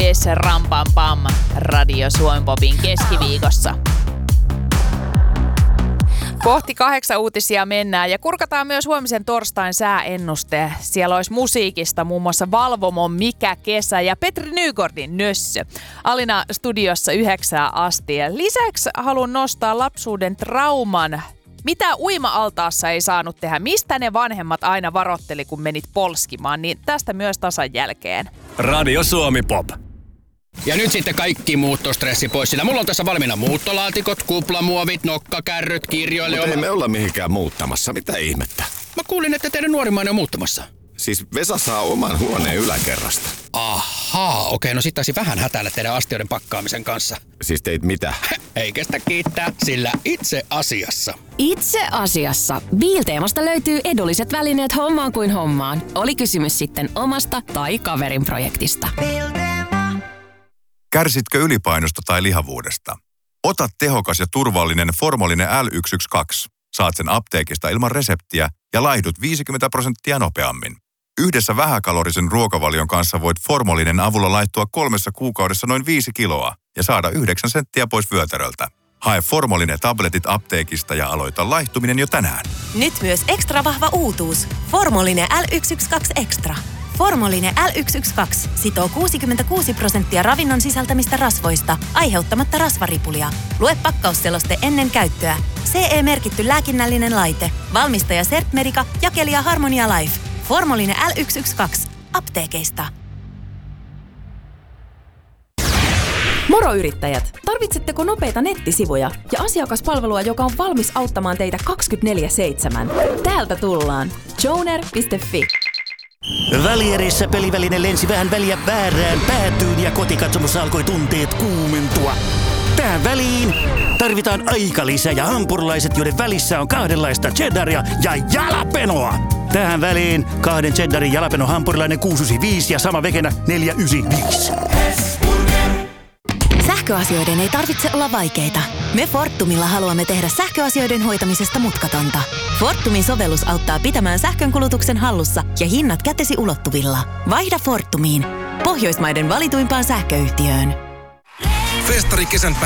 Yes, rampam pam. Radio Suomi Popin keskiviikossa. Kohti 8 uutisia mennään ja kurkataan myös huomisen torstain sääennuste. Siellä olisi musiikista muun muassa Valvomon Mikä kesä ja Petri Nygårdin Nössö. Alina studiossa 9 asti. Lisäksi haluan nostaa lapsuuden trauman. Mitä uima-altaassa ei saanut tehdä? Mistä ne vanhemmat aina varotteli, kun menit polskimaan? Niin tästä myös tasan jälkeen. Radio Suomi Pop. Ja nyt sitten kaikki muuttostressi pois, sillä mulla on tässä valmiina muuttolaatikot, kuplamuovit, nokkakärryt, kirjoille. Mutta ei me olla mihinkään muuttamassa. Mitä ihmettä? Mä kuulin, että teidän nuorimmainen on muuttamassa. Siis Vesa saa oman huoneen yläkerrasta. Ahaa, okei, no sit taisi vähän hätäillä teidän astioiden pakkaamisen kanssa. Siis teit mitä? Ei kestä kiittää, sillä itse asiassa. Itse asiassa. Biilteemasta löytyy edulliset välineet hommaan kuin hommaan. Oli kysymys sitten omasta tai kaverin projektista. Kärsitkö ylipainosta tai lihavuudesta? Ota tehokas ja turvallinen Formolinen L112. Saat sen apteekista ilman reseptiä ja laihdut 50% nopeammin. Yhdessä vähäkalorisen ruokavalion kanssa voit Formolinen avulla laihtua 3 kuukaudessa noin 5 kiloa ja saada 9 senttiä pois vyötäröltä. Hae Formolinen tabletit apteekista ja aloita laihtuminen jo tänään. Nyt myös ekstra vahva uutuus. Formolinen L112 Extra. Formolinen L112 sitoo 66% ravinnon sisältämistä rasvoista, aiheuttamatta rasvaripulia. Lue pakkausseloste ennen käyttöä. CE-merkitty lääkinnällinen laite. Valmistaja Certmedica, jakelija Harmonia Life. Formolinen L112. Apteekeista. Moro yrittäjät! Tarvitsetteko nopeita nettisivuja ja asiakaspalvelua, joka on valmis auttamaan teitä 24/7? Täältä tullaan. Joner.fi. Välierissä peliväline lensi vähän väliä väärään päätyyn ja kotikatsomossa alkoi tunteet kuumentua. Tähän väliin tarvitaan aikalisä ja hampurilaiset, joiden välissä on kahdenlaista cheddaria ja jalapenoa. Tähän väliin 2 cheddarin jalapeno hampurilainen 695 ja sama vekenä 495. Sähköasioiden ei tarvitse olla vaikeita. Me Fortumilla haluamme tehdä sähköasioiden hoitamisesta mutkatonta. Fortumin sovellus auttaa pitämään sähkönkulutuksen hallussa ja hinnat kätesi ulottuvilla. Vaihda Fortumiin. Pohjoismaiden valituimpaan sähköyhtiöön. Festari kesän